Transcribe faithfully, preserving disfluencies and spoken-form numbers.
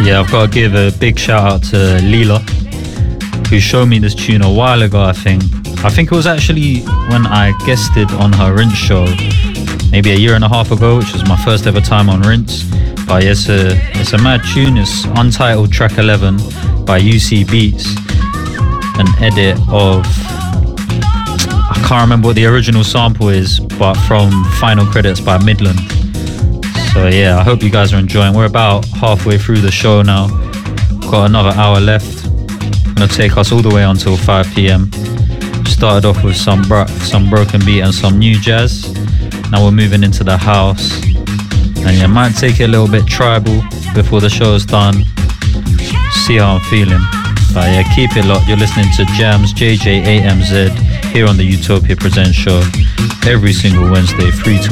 Yeah, I've got to give a big shout out to Leela, who showed me this tune a while ago, I think. I think it was actually when I guested on her Rinse show, maybe a year and a half ago, which was my first ever time on Rinse. But yeah, it's a, it's a mad tune. It's Untitled Track eleven by U C Beats, an edit of, I can't remember what the original sample is, but from Final Credits by Midland. So yeah, I hope you guys are enjoying. We're about halfway through the show now. Got another hour left. Gonna take us all the way until five p.m. Started off with some bro- some broken beat and some new jazz. Now we're moving into the house. And yeah, might take it a little bit tribal before the show's done. See how I'm feeling. But yeah, keep it locked. You're listening to Jams, J J A M Z, here on the Utopia Presents show. Every single Wednesday, three to